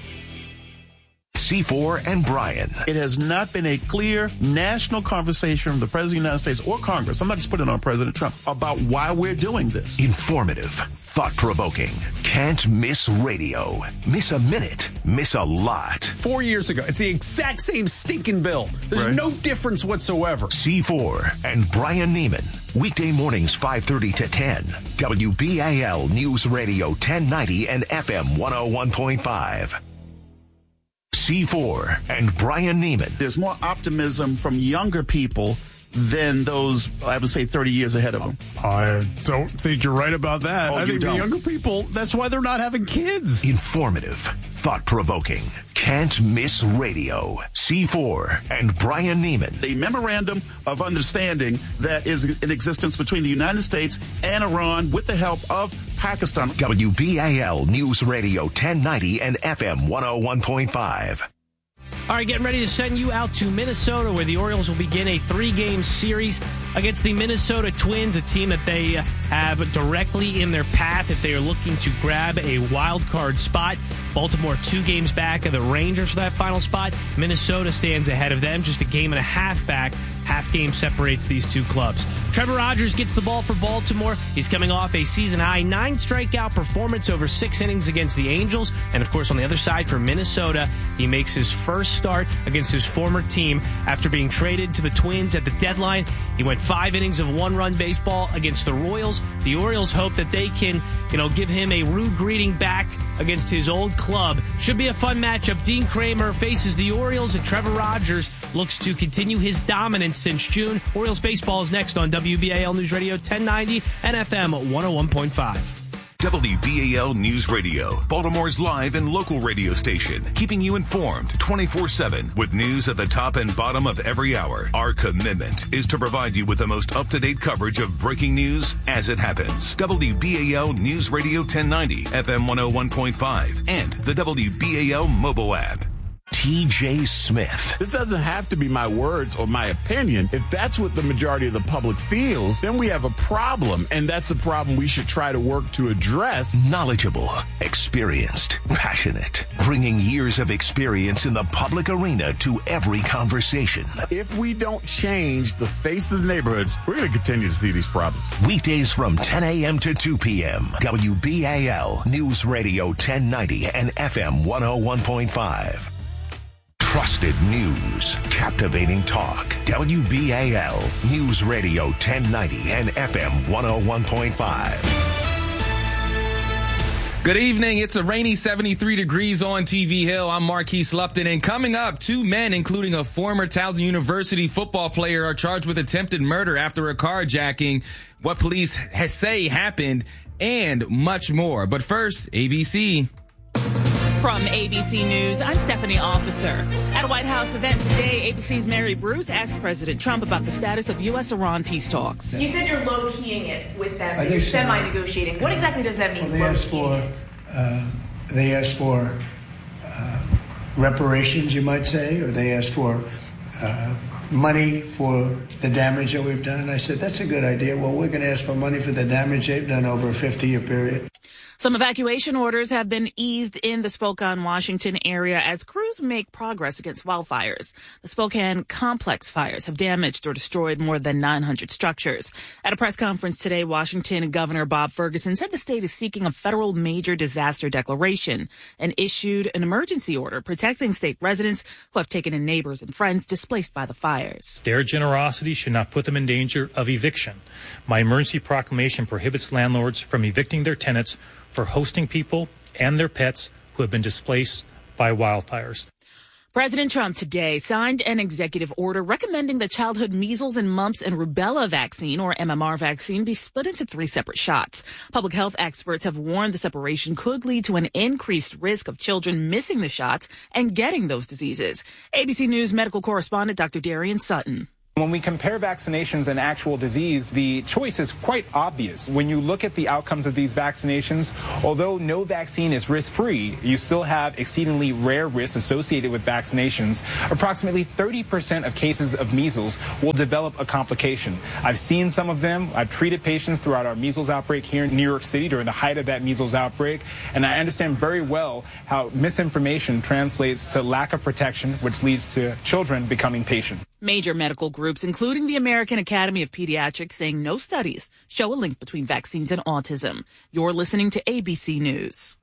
C4 and Brian. It has not been a clear national conversation from the President of the United States or Congress, I'm not just putting it on President Trump, about why we're doing this. Informative, thought-provoking, can't miss radio. Miss a minute, miss a lot. 4 years ago, it's the exact same stinking bill. There's no difference whatsoever. C4 and Brian Neiman. Weekday mornings 5:30 to 10. WBAL News Radio 1090 and FM 101.5. C4 and Brian Neiman. There's more optimism from younger people than those, I would say, 30 years ahead of them. I don't think you're right about that. I think the younger people, that's why they're not having kids. Informative, thought-provoking, can't miss radio. C4 and Brian Neiman. The memorandum of understanding that is in existence between the United States and Iran with the help of Pakistan. WBAL News Radio 1090 and FM 101.5. All right, getting ready to send you out to Minnesota, where the Orioles will begin a 3-game series against the Minnesota Twins, a team that they have directly in their path if they are looking to grab a wild card spot. Baltimore 2 games back of the Rangers for that final spot. Minnesota stands ahead of them, just a game and a half back. Half game separates these two clubs. Trevor Rogers gets the ball for Baltimore. He's coming off a season-high 9-strikeout performance over 6 innings against the Angels. And, of course, on the other side for Minnesota, he makes his first start against his former team after being traded to the Twins at the deadline. He went 5 innings of 1-run baseball against the Royals. The Orioles hope that they can, give him a rude greeting back against his old club. Should be a fun matchup. Dean Kramer faces the Orioles, and Trevor Rogers looks to continue his dominance since June. Orioles baseball is next on WBAL News Radio 1090 and FM 101.5. WBAL News Radio, Baltimore's live and local radio station, keeping you informed 24/7 with news at the top and bottom of every hour. Our commitment is to provide you with the most up-to-date coverage of breaking news as it happens. WBAL News Radio 1090, FM 101.5, and the WBAL mobile app. T.J. Smith. This doesn't have to be my words or my opinion. If that's what the majority of the public feels, then we have a problem, and that's a problem we should try to work to address. Knowledgeable, experienced, passionate, bringing years of experience in the public arena to every conversation. If we don't change the face of the neighborhoods, we're going to continue to see these problems. Weekdays from 10 a.m. to 2 p.m. WBAL News Radio 1090 and FM 101.5. Trusted news, captivating talk. WBAL News Radio 1090 and FM 101.5. Good evening. It's a rainy 73 degrees on TV Hill. I'm Marquise Lupton, and coming up, 2 men, including a former Towson University football player, are charged with attempted murder after a carjacking, what police say happened, and much more. But first, ABC. From ABC News, I'm Stephanie Officer. At a White House event today, ABC's Mary Bruce asked President Trump about the status of U.S.-Iran peace talks. You said you're low-keying it with that. You're semi-negotiating. What exactly does that mean? Well, they asked for reparations, you might say, or they asked for money for the damage that we've done. And I said, that's a good idea. Well, we're going to ask for money for the damage they've done over a 50-year period. Some evacuation orders have been eased in the Spokane, Washington area as crews make progress against wildfires. The Spokane complex fires have damaged or destroyed more than 900 structures. At a press conference today, Washington Governor Bob Ferguson said the state is seeking a federal major disaster declaration and issued an emergency order protecting state residents who have taken in neighbors and friends displaced by the fires. Their generosity should not put them in danger of eviction. My emergency proclamation prohibits landlords from evicting their tenants for hosting people and their pets who have been displaced by wildfires. President Trump today signed an executive order recommending the childhood measles and mumps and rubella vaccine, or MMR vaccine, be split into 3 separate shots. Public health experts have warned the separation could lead to an increased risk of children missing the shots and getting those diseases. ABC News medical correspondent Dr. Darian Sutton. When we compare vaccinations and actual disease, the choice is quite obvious. When you look at the outcomes of these vaccinations, although no vaccine is risk-free, you still have exceedingly rare risks associated with vaccinations. Approximately 30% of cases of measles will develop a complication. I've seen some of them. I've treated patients throughout our measles outbreak here in New York City during the height of that measles outbreak, and I understand very well how misinformation translates to lack of protection, which leads to children becoming patient. Major medical groups, including the American Academy of Pediatrics, saying no studies show a link between vaccines and autism. You're listening to ABC News.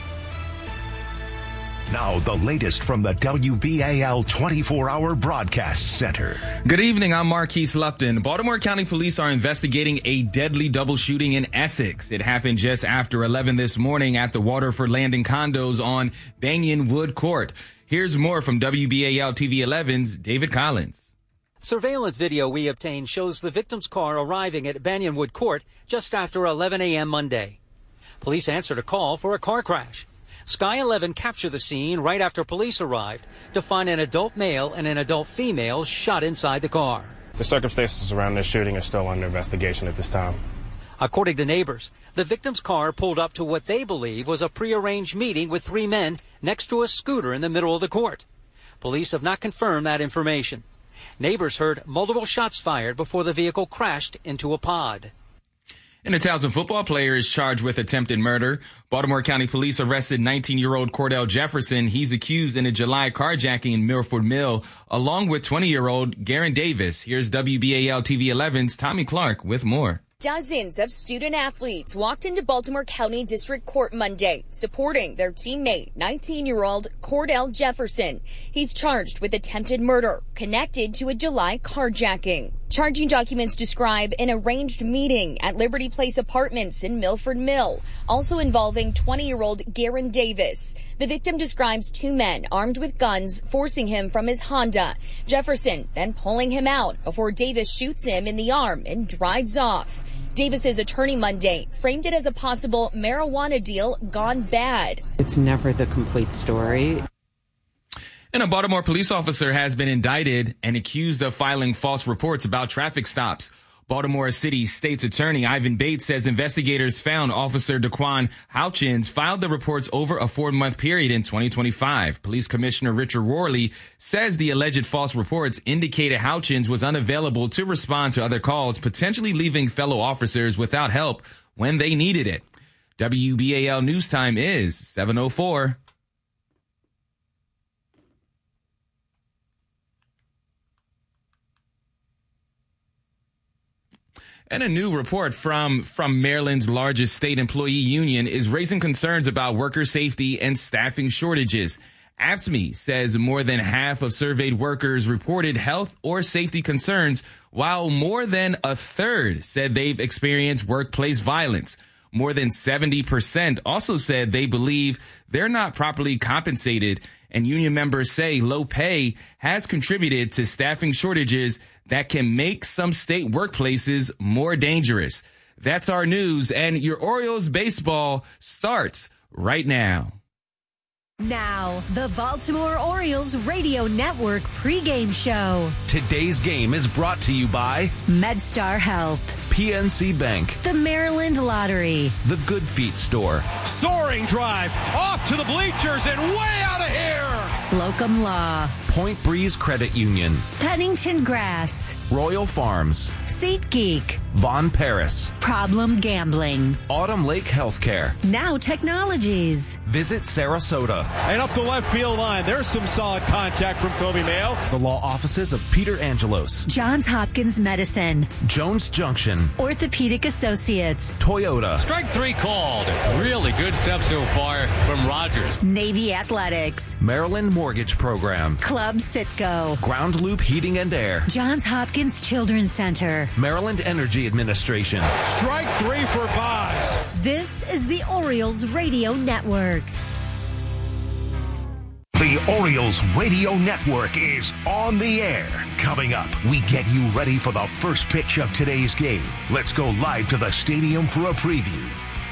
Now, the latest from the WBAL 24-hour broadcast center. Good evening. I'm Marquise Lupton. Baltimore County Police are investigating a deadly double shooting in Essex. It happened just after 11 this morning at the Waterford Landing condos on Banyan Wood Court. Here's more from WBAL TV 11's David Collins. Surveillance video we obtained shows the victim's car arriving at Banyan Wood Court just after 11 a.m. Monday. Police answered a call for a car crash. Sky 11 captured the scene right after police arrived to find an adult male and an adult female shot inside the car. The circumstances around this shooting are still under investigation at this time. According to neighbors, the victim's car pulled up to what they believe was a prearranged meeting with 3 men next to a scooter in the middle of the court. Police have not confirmed that information. Neighbors heard multiple shots fired before the vehicle crashed into a pod. And a Towson football player is charged with attempted murder. Baltimore County Police arrested 19-year-old Cordell Jefferson. He's accused in a July carjacking in Milford Mill, along with 20-year-old Garen Davis. Here's WBAL TV 11's Tommy Clark with more. Dozens of student athletes walked into Baltimore County District Court Monday, supporting their teammate, 19-year-old Cordell Jefferson. He's charged with attempted murder connected to a July carjacking. Charging documents describe an arranged meeting at Liberty Place Apartments in Milford Mill, also involving 20-year-old Garen Davis. The victim describes 2 men armed with guns forcing him from his Honda. Jefferson then pulling him out before Davis shoots him in the arm and drives off. Davis's attorney Monday framed it as a possible marijuana deal gone bad. It's never the complete story. And a Baltimore police officer has been indicted and accused of filing false reports about traffic stops. Baltimore City State's Attorney Ivan Bates says investigators found Officer Daquan Houchins filed the reports over a 4-month period in 2025. Police Commissioner Richard Worley says the alleged false reports indicated Houchins was unavailable to respond to other calls, potentially leaving fellow officers without help when they needed it. WBAL News Time is 7:04. And a new report from Maryland's largest state employee union is raising concerns about worker safety and staffing shortages. AFSCME says more than half of surveyed workers reported health or safety concerns, while more than a third said they've experienced workplace violence. More than 70% also said they believe they're not properly compensated, and union members say low pay has contributed to staffing shortages that can make some state workplaces more dangerous. That's our news, and your Orioles baseball starts right now. Now, the Baltimore Orioles Radio Network pregame show. Today's game is brought to you by MedStar Health, PNC Bank, the Maryland Lottery, the Good Feet Store. Soaring drive off to the bleachers and way out of here. Slocum Law, Point Breeze Credit Union, Pennington Grass, Royal Farms, SeatGeek, Von Paris, Problem Gambling, Autumn Lake Healthcare, Now Technologies. Visit Sarasota. And up the left field line, there's some solid contact from Kobe Mayo. The law offices of Peter Angelos, Johns Hopkins Medicine, Jones Junction, Orthopedic Associates, Toyota. Strike 3 called. Really good stuff so far from Rogers. Navy Athletics, Maryland Mortgage Program, Club Citgo, Ground Loop Heating and Air, Johns Hopkins Children's Center, Maryland Energy Administration. Strike 3 for Boz. This is the Orioles Radio Network. The Orioles Radio Network is on the air. Coming up, we get you ready for the first pitch of today's game. Let's go live to the stadium for a preview.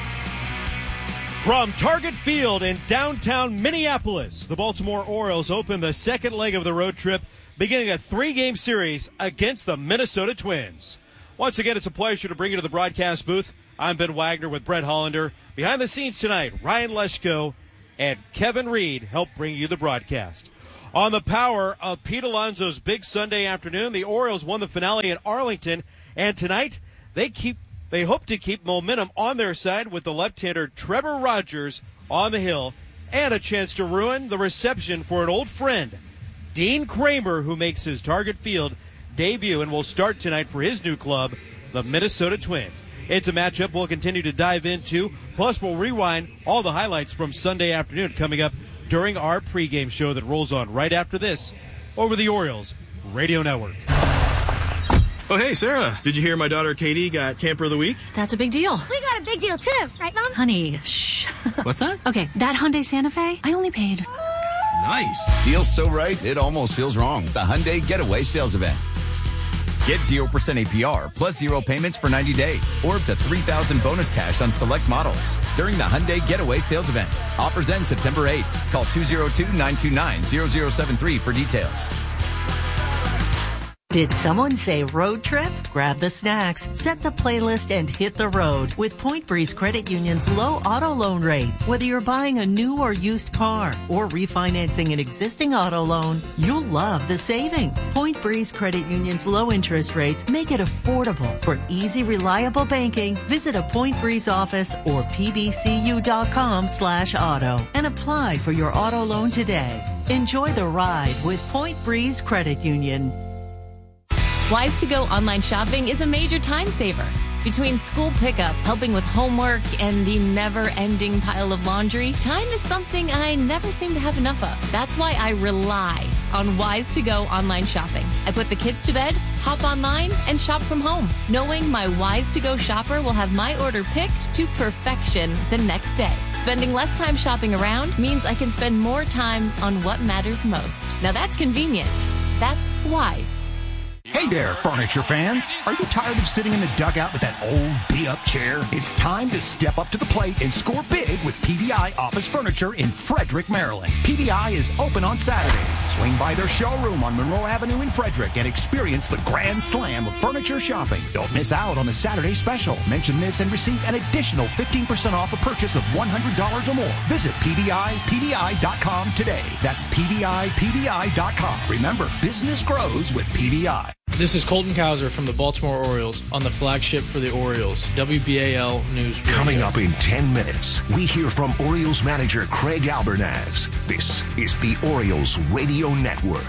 From Target Field in downtown Minneapolis, the Baltimore Orioles open the second leg of the road trip, beginning a 3-game series against the Minnesota Twins. Once again, it's a pleasure to bring you to the broadcast booth. I'm Ben Wagner with Brett Hollander. Behind the scenes tonight, Ryan Leschko and Kevin Reed help bring you the broadcast. On the power of Pete Alonso's big Sunday afternoon, the Orioles won the finale at Arlington, and tonight they hope to keep momentum on their side with the left-hander Trevor Rogers on the hill, and a chance to ruin the reception for an old friend, Dean Kramer, who makes his Target Field debut and will start tonight for his new club, the Minnesota Twins. It's a matchup we'll continue to dive into, plus we'll rewind all the highlights from Sunday afternoon coming up during our pregame show that rolls on right after this over the Orioles Radio Network. Oh, hey, Sarah, did you hear my daughter Katie got Camper of the Week? That's a big deal. We got a big deal, too. Right, Mom? Honey, shh. What's that? Okay, that Hyundai Santa Fe, I only paid. Nice. Deal's so right, it almost feels wrong. The Hyundai Getaway Sales Event. Get 0% APR plus 0 payments for 90 days or up to $3,000 bonus cash on select models during the Hyundai Getaway Sales Event. Offers end September 8th. Call 202-929-0073 for details. Did someone say road trip? Grab the snacks, set the playlist, and hit the road with Point Breeze Credit Union's low auto loan rates. Whether you're buying a new or used car or refinancing an existing auto loan, you'll love the savings. Point Breeze Credit Union's low interest rates make it affordable. For easy, reliable banking, visit a Point Breeze office or pbcu.com/auto and apply for your auto loan today. Enjoy the ride with Point Breeze Credit Union. Wise to Go online shopping is a major time saver. Between school pickup, helping with homework, and the never-ending pile of laundry, time is something I never seem to have enough of. That's why I rely on Wise to Go online shopping. I put the kids to bed, hop online, and shop from home, knowing my Wise to Go shopper will have my order picked to perfection the next day. Spending less time shopping around means I can spend more time on what matters most. Now that's convenient. That's Wise. Hey there, furniture fans. Are you tired of sitting in the dugout with that old beat-up chair? It's time to step up to the plate and score big with PVI Office Furniture in Frederick, Maryland. PVI is open on Saturdays. Swing by their showroom on Monroe Avenue in Frederick and experience the grand slam of furniture shopping. Don't miss out on the Saturday special. Mention this and receive an additional 15% off a purchase of $100 or more. Visit PVI.com today. That's PVI.com. Remember, business grows with PVI. This is Colton Cowser from the Baltimore Orioles on the flagship for the Orioles, WBAL News Radio. Coming up in 10 minutes, we hear from Orioles manager Craig Albernaz. This is the Orioles Radio Network.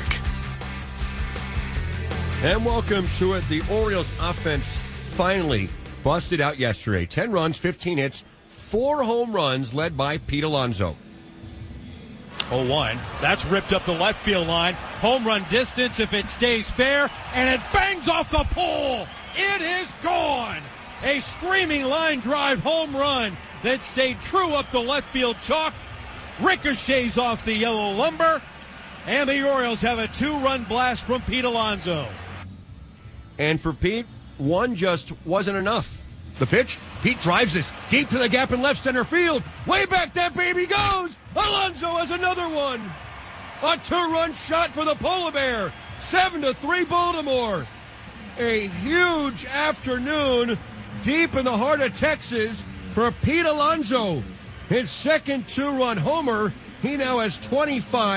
And welcome to it. The Orioles offense finally busted out yesterday. 10 runs, 15 hits, 4 home runs led by Pete Alonso. 0-1. That's ripped up the left field line. Home run distance if it stays fair, and it bangs off the pole. It is gone. A screaming line drive home run that stayed true up the left field chalk, ricochets off the yellow lumber, and the Orioles have a 2-run blast from Pete Alonso. And for Pete, one just wasn't enough. The pitch, Pete drives this deep to the gap in left center field. Way back that baby goes. Alonso has another one. A 2-run shot for the Polar Bear. 7-3 Baltimore. A huge afternoon deep in the heart of Texas for Pete Alonso. His second 2-run homer. He now has 25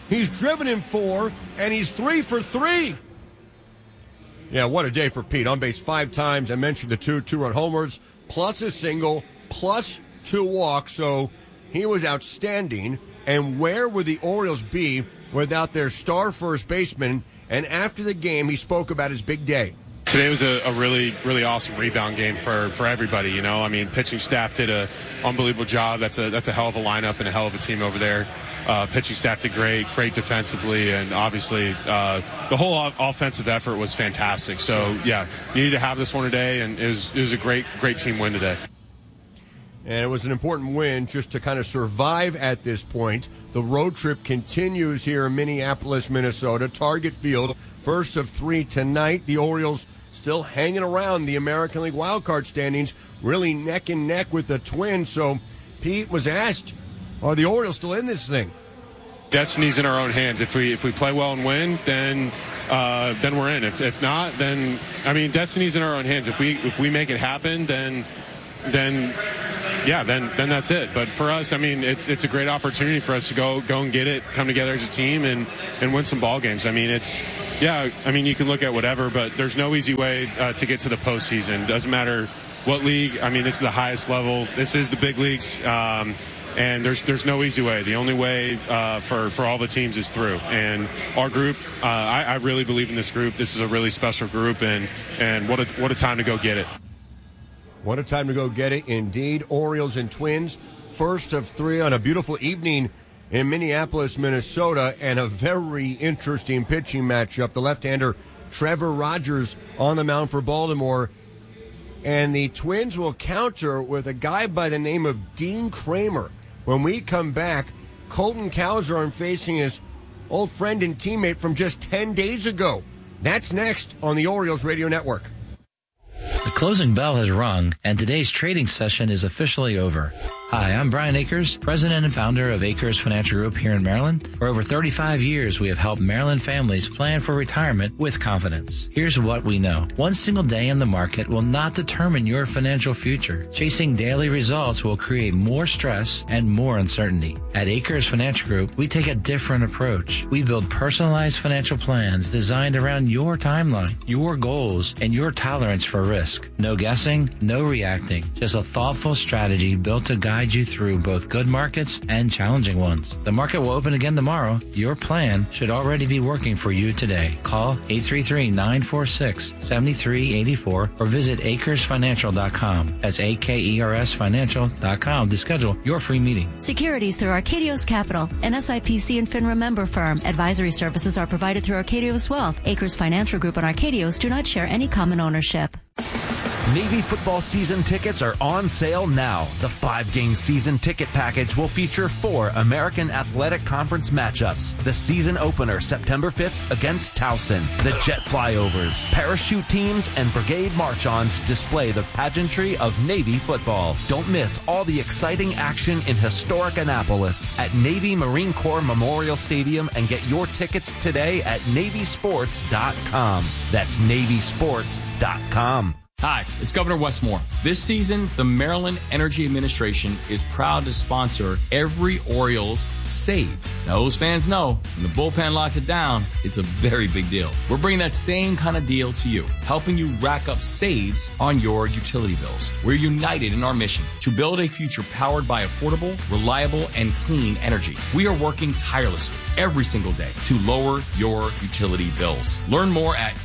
He's driven in 4, and he's 3 for 3. Yeah, what a day for Pete. On base 5 times. I mentioned the 2-run homers, plus a single, plus 2 walks. So he was outstanding. And where would the Orioles be without their star first baseman? And after the game, he spoke about his big day. Today was a really, really awesome rebound game for everybody. You know, I mean, pitching staff did an unbelievable job. That's a hell of a lineup and a hell of a team over there. Pitching staff did great defensively, and obviously the whole offensive effort was fantastic. So yeah, you need to have this one today, and it was a great team win today. And it was an important win just to kind of survive at this point. The road trip continues here in Minneapolis, Minnesota. Target Field, first of 3 tonight. The Orioles still hanging around the American League wildcard standings, really neck and neck with the Twins. So Pete was asked, are the Orioles still in this thing? Destiny's in our own hands. If we play well and win, then we're in. If not, then I mean, destiny's in our own hands. If we make it happen, then that's it. But for us, I mean, it's a great opportunity for us to go and get it, come together as a team, and win some ball games. I mean, you can look at whatever, but there's no easy way to get to the postseason. Doesn't matter what league. I mean, this is the highest level. This is the big leagues. And there's no easy way. The only way for all the teams is through. And our group, I really believe in this group. This is a really special group, and what a time to go get it. What a time to go get it, indeed. Orioles and Twins, first of 3 on a beautiful evening in Minneapolis, Minnesota, and a very interesting pitching matchup. The left-hander Trevor Rogers on the mound for Baltimore. And the Twins will counter with a guy by the name of Dean Kramer. When we come back, Colton Cowser facing his old friend and teammate from just 10 days ago. That's next on the Orioles Radio Network. The closing bell has rung, and today's trading session is officially over. Hi, I'm Brian Akers, president and founder of Akers Financial Group here in Maryland. For over 35 years, we have helped Maryland families plan for retirement with confidence. Here's what we know. One single day in the market will not determine your financial future. Chasing daily results will create more stress and more uncertainty. At Akers Financial Group, we take a different approach. We build personalized financial plans designed around your timeline, your goals, and your tolerance for risk. No guessing, no reacting, just a thoughtful strategy built to guide you through both good markets and challenging ones. The market will open again tomorrow. Your plan should already be working for you today. Call 833-946-7384 or visit AkersFinancial.com. That's AkersFinancial.com to schedule your free meeting. Securities through Arcadios Capital, an SIPC and FINRA member firm. Advisory services are provided through Arcadios Wealth. Akers Financial Group and Arcadios do not share any common ownership. Navy football season tickets are on sale now. The 5-game season ticket package will feature 4 American Athletic Conference matchups. The season opener September 5th against Towson. The jet flyovers, parachute teams, and brigade march-ons display the pageantry of Navy football. Don't miss all the exciting action in historic Annapolis at Navy Marine Corps Memorial Stadium, and get your tickets today at NavySports.com. That's NavySports.com. Hi, it's Governor Westmore. This season, the Maryland Energy Administration is proud to sponsor every Orioles save. Now, those fans know when the bullpen locks it down, it's a very big deal. We're bringing that same kind of deal to you, helping you rack up saves on your utility bills. We're united in our mission to build a future powered by affordable, reliable, and clean energy. We are working tirelessly every single day to lower your utility bills. Learn more at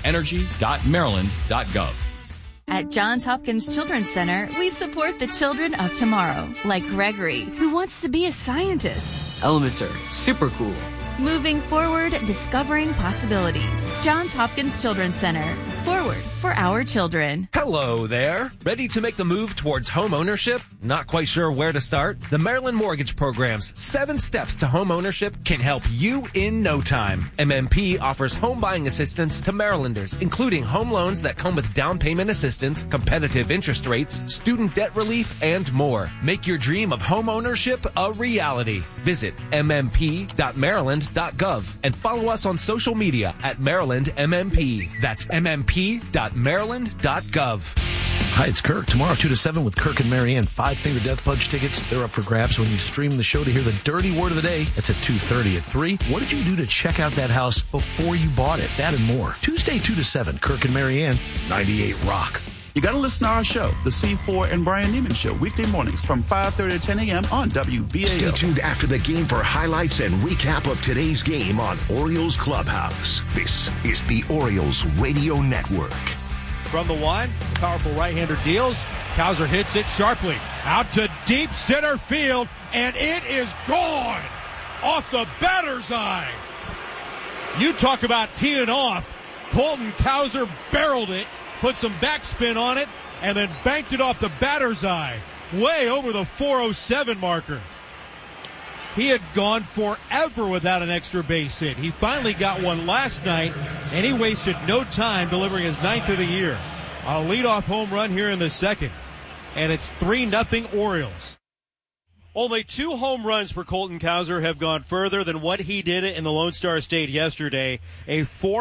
energy.maryland.gov. At Johns Hopkins Children's Center, we support the children of tomorrow, like Gregory, who wants to be a scientist. Elements are super cool. Moving forward, discovering possibilities. Johns Hopkins Children's Center. Forward for our children. Hello there. Ready to make the move towards home ownership? Not quite sure where to start? The Maryland Mortgage Program's 7 Steps to Home Ownership can help you in no time. MMP offers home buying assistance to Marylanders, including home loans that come with down payment assistance, competitive interest rates, student debt relief, and more. Make your dream of home ownership a reality. Visit mmp.maryland.gov and follow us on social media at Maryland MMP. That's mmp.maryland.gov. Hi, it's Kirk. Tomorrow, 2 to 7 with Kirk and Marianne. Five Finger Death Punch tickets. They're up for grabs when you stream the show to hear the dirty word of the day. That's at 2:30. At 3, what did you do to check out that house before you bought it? That and more. Tuesday, 2 to 7, Kirk and Marianne, 98 Rock. You got to listen to our show, The C4 and Brian Neiman Show, weekday mornings from 5:30 to 10 a.m. on WBAL. Stay tuned after the game for highlights and recap of today's game on Orioles Clubhouse. This is the Orioles Radio Network. From the one, powerful right-hander deals. Cowser hits it sharply out to deep center field, and it is gone off the batter's eye. You talk about teeing off. Colton Cowser barreled it, put some backspin on it, and then banked it off the batter's eye, way over the 407 marker. He had gone forever without an extra base hit. He finally got one last night, and he wasted no time delivering his 9th of the year. A leadoff home run here in the second, and it's 3-0 Orioles. Only 2 home runs for Colton Cowser have gone further than what he did in the Lone Star State yesterday, a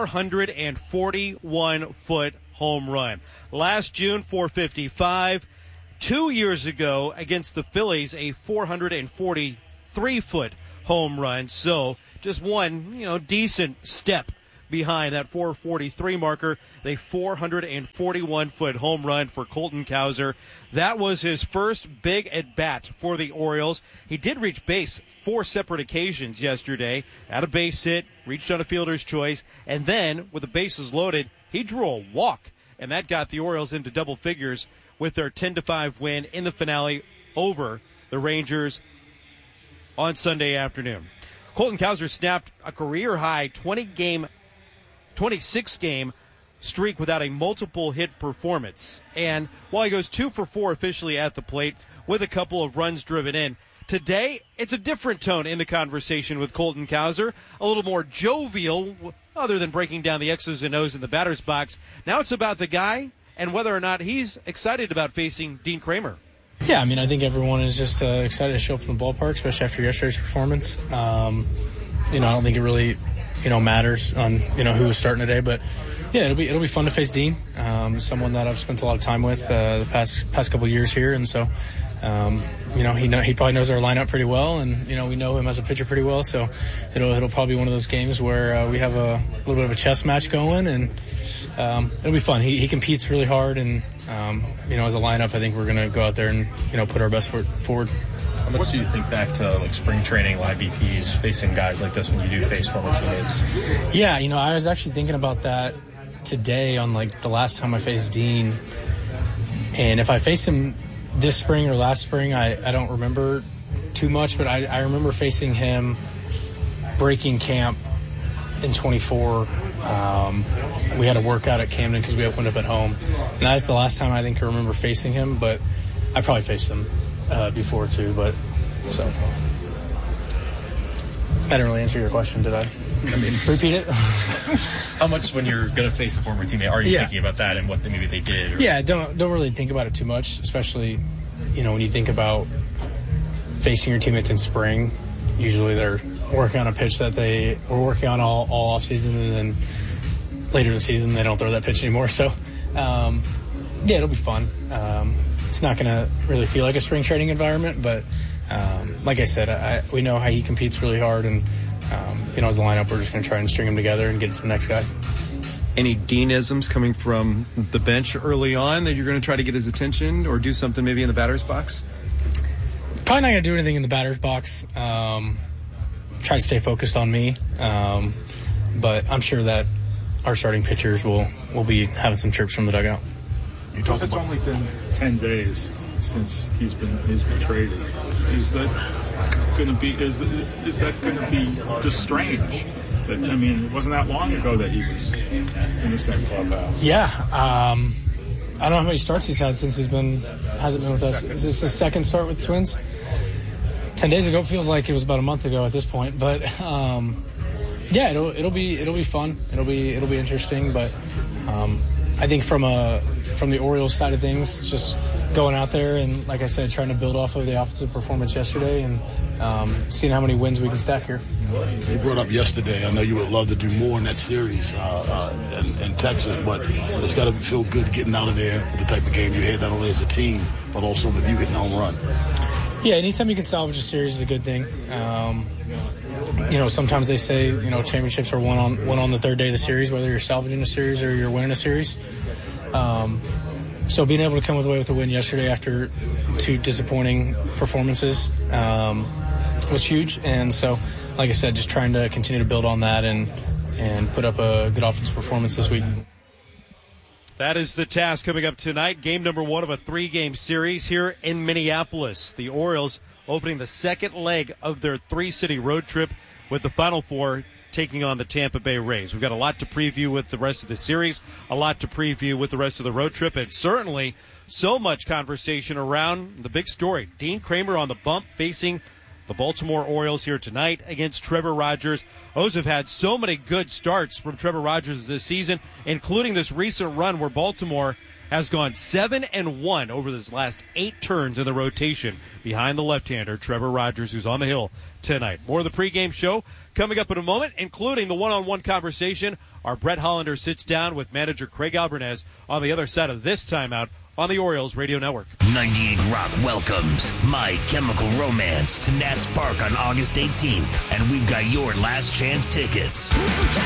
441-foot home run. Last June, 455. 2 years ago against the Phillies, a 443-foot home run. So just one, decent step behind that 443 marker, the 441-foot home run for Colton Cowser. That was his first big at-bat for the Orioles. He did reach base 4 separate occasions yesterday. Had a base hit, reached on a fielder's choice, and then, with the bases loaded, he drew a walk, and that got the Orioles into double figures with their 10-5 win in the finale over the Rangers on Sunday afternoon. Colton Cowser snapped a career-high 26-game streak without a multiple-hit performance. And while he goes 2 for 4 officially at the plate with a couple of runs driven in, today it's a different tone in the conversation with Colton Cowser, a little more jovial, other than breaking down the X's and O's in the batter's box. Now it's about the guy and whether or not he's excited about facing Dean Kramer. Yeah, I think everyone is just excited to show up in the ballpark, especially after yesterday's performance. I don't think it really matters on who is starting today, but yeah, it'll be fun to face Dean, someone that I've spent a lot of time with the past couple of years here, and so he probably knows our lineup pretty well, and we know him as a pitcher pretty well, so it'll probably be one of those games where we have a little bit of a chess match going, and it'll be fun. He competes really hard, and as a lineup, I think we're gonna go out there and put our best foot forward. How much do you think back to spring training, live BPs, facing guys like this when you do face former teammates? Yeah, I was actually thinking about that today on the last time I faced Dean, and if I faced him this spring or last spring, I don't remember too much, but I remember facing him breaking camp in 24. We had a workout at Camden because we opened up at home, and that's the last time I think I remember facing him, but I probably faced him before too, but so I didn't really answer your question, did I? Repeat it. How much, when you're going to face a former teammate, are you thinking about that and what maybe they did? Yeah, don't really think about it too much, especially when you think about facing your teammates in spring. Usually they're working on a pitch that they were working on all off season, and then later in the season they don't throw that pitch anymore. So it'll be fun. It's not going to really feel like a spring training environment, but like I said, we know how he competes really hard, and as a lineup, we're just going to try and string them together and get it to the next guy. Any Deanisms coming from the bench early on that you're going to try to get his attention or do something maybe in the batter's box? Probably not going to do anything in the batter's box. Try to stay focused on me, but I'm sure that our starting pitchers will be having some chirps from the dugout. It's only been 10 days since he's been traded. Is that going to be just strange? It wasn't that long ago that he was in the same clubhouse. Yeah, I don't know how many starts he's had since hasn't been with us. Is this his second start with the Twins? 10 days ago feels like it was about a month ago at this point, but it'll be fun. It'll be interesting, but I think from the Orioles side of things, it's just going out there and, like I said, trying to build off of the offensive performance yesterday and seeing how many wins we can stack here. you brought up yesterday, I know you would love to do more in that series in Texas, but it's got to feel good getting out of there with the type of game you had, not only as a team, but also with you hitting a home run. Yeah, anytime you can salvage a series is a good thing. Sometimes they say, championships are won on the third day of the series, whether you're salvaging a series or you're winning a series. So being able to come away with a win yesterday after 2 disappointing performances was huge. And so, like I said, just trying to continue to build on that and put up a good offensive performance this week. That is the task coming up tonight. Game number 1 of a 3-game series here in Minneapolis. The Orioles opening the second leg of their 3-city road trip with the Final Four taking on the Tampa Bay Rays. We've got a lot to preview with the rest of the series, a lot to preview with the rest of the road trip, and certainly so much conversation around the big story. Dean Kramer on the bump facing the Baltimore Orioles here tonight against Trevor Rogers. O's have had so many good starts from Trevor Rogers this season, including this recent run where Baltimore has gone 7-1 over this last 8 turns in the rotation behind the left-hander, Trevor Rogers, who's on the hill tonight. More of the pregame show coming up in a moment, including the one-on-one conversation. Our Brett Hollander sits down with manager Craig Albernaz on the other side of this timeout on the Orioles Radio Network. 98 Rock welcomes My Chemical Romance to Nats Park on August 18th, and we've got your last chance tickets.